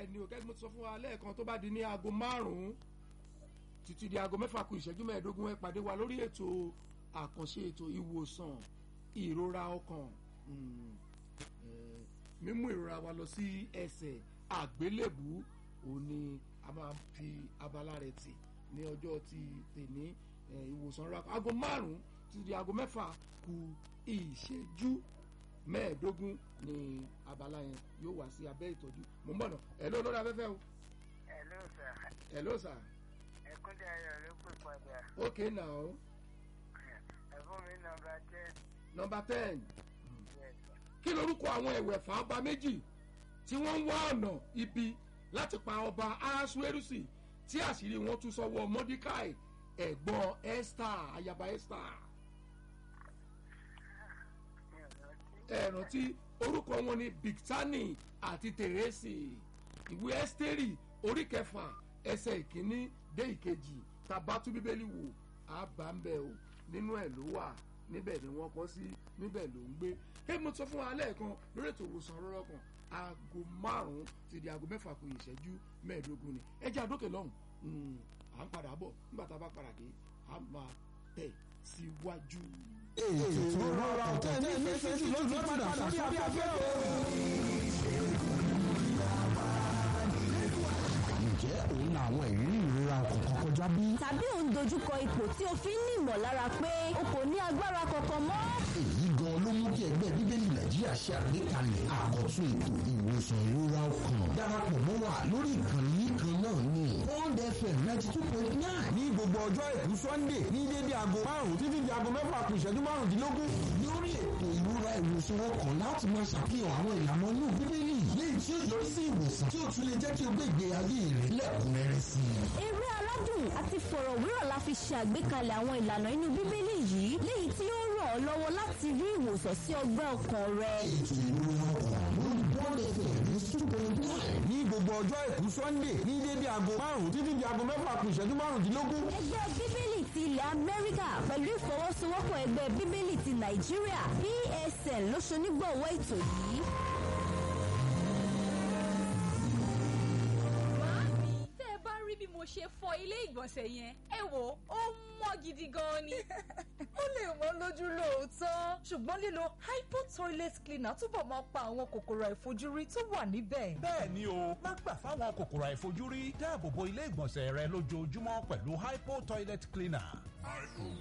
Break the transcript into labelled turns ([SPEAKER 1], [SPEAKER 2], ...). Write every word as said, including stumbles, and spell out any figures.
[SPEAKER 1] ni o kẹ́kẹ́ mo ti sọ fún wa lẹ́ẹ̀kan tó bá di ní aago márùn-ún títí di aago mẹ́fà kù ìṣẹ́jú mẹ́ẹ̀ẹ́dógún ẹ pàdé wa lórí ètò àkànṣe ètò ìwòsàn ìrora ọkàn mímú ìrora wa lọ sí ẹsẹ̀ àgbélébù òun ni a máa fi abala rẹ̀ tì ní ọjọ́ ti tèní ìwòsàn ìrora ọkàn aago márùn-ún títí di aago mẹ́fà kù ìṣẹ́jú mẹ́ẹ̀ẹ́dógún ni abala yẹn yóò wá sí abẹ́ ìtọ́jú mo ń bọ̀ náà ẹ̀ ló lórí afẹ́fẹ́ o.
[SPEAKER 2] hello sir.
[SPEAKER 1] hello sir.
[SPEAKER 2] ẹ̀kúndé ayọ̀ ló pè padà.
[SPEAKER 1] ok now.
[SPEAKER 2] ẹ̀fún mi nọmba ten.
[SPEAKER 1] nọmba ten.
[SPEAKER 2] yes sir.
[SPEAKER 1] kí lorúkọ àwọn ẹ̀wẹ̀fà ọba méjì tí wọ́n ń wá ọ̀nà ibi láti pa ọba Ahasuerusi tí àṣírí wọn tún sọ́wọ́ Mordecai ẹ̀gbọ́n Esther ayaba Esther. ẹ rántí orúkọ wọn ni Bigtani àti Tèrèsì ìwé Ẹ́sítérì orí kẹfà ẹsẹ̀ ìkíní dé ìkejì tabatu bíbélì wò àbá ń bẹ o nínú ẹ̀ ló wà níbẹ̀ ni wọ́n kọ sí níbẹ̀ ló ń gbé kí mo sọ fún wa lẹ́ẹ̀kan lórí ètò ìwòsàn ọ̀rọ̀ kan aago márùn-ún ti di aago mẹ́fà kù ìṣẹ́jú mẹ́ẹ̀ẹ́dógún ni ẹ jẹ́ àdókè lọ́hùn à ń padà bọ̀ nígbà tá a bá padà dé a máa tẹ̀ síwájú.
[SPEAKER 3] ètò ìrora ọ̀tẹ̀ ní ìfẹ́ sí ló ti padà sórí afẹ́fẹ́ o. ǹjẹ́ òun na àwọn ìrírí ìrora ọkàn kọjá bí?
[SPEAKER 4] tàbí òun dojúkọ ipò tí o fi ń ní ìmọ̀lára pé o kò ní agbára kankan mọ́?
[SPEAKER 3] èyí gan ló mú kí ẹgbẹ́ bíbélì nàìjíríà ṣe àgbékalẹ̀ àkọ́tún ètò ìwòsàn ìrora ọkàn. darapọ̀ mọ́ wa lórí ìkànnì kan náà ní Bond F M ninety two point nine
[SPEAKER 5] ní gbogbo ọjọ́ àìkú Sunday ní dédé aago márùn-ún títí di aago mẹ́fà kù ìṣẹ́jú márùndínlógún.
[SPEAKER 3] lórí ètò ìrora ìwòsàn ọkàn láti máa ṣàfihàn àwọn ìlànà inú bíbélì léyìí tí ó yọrí sí ìwòsàn tí ó tún lè jẹ́ kí o gbé ìgbé ayé rẹ lẹ́kùnrẹ́rẹ́ sí i.
[SPEAKER 4] eré aládùn àti fọ̀rọ̀wérọ̀ la fi ṣe àgbékalẹ̀ àwọn ìlànà inú bíbélì yìí léyìí tí ó ràn ọ́ lọ́wọ́ láti rí ìwòsàn sí ọgbẹ́ ọkàn rẹ.
[SPEAKER 3] ètò ìrora ọkàn lórí Bond F M ní two point nine.
[SPEAKER 5] ní gbogbo ọjọ́ àìkú Sunday ní dédé aago márùn-ún títí di aago mẹ́fà kù ìṣẹ́jú márùndínlógún.
[SPEAKER 4] ẹgbẹ́ bíbélì ti ilẹ̀ Amẹ́ríkà pẹ̀lú ìfọwọ́sowọ́pọ̀ ẹgbẹ́ bíbélì ti Nàìjíríà P S N ló ṣonígbọ̀wọ́ ètò yìí.
[SPEAKER 6] bí mo ṣe fọ ilé ìgbọ̀nsẹ̀ yẹn ẹ wò ó mọ́ gidi gan ni.
[SPEAKER 7] ó lè mọ́ lójú lóòótọ́ ṣùgbọ́n lílo hypo toilet cleaner túbọ̀ máa pa àwọn kòkòrò àìfojúrí tó wà níbẹ̀.
[SPEAKER 8] bẹ́ẹ̀ ni o má gbà fáwọn kòkòrò àìfojúrí dáàbò bo ilé ìgbọ̀nsẹ̀ rẹ lójoojúmọ́ pẹ̀lú hypo toilet cleaner.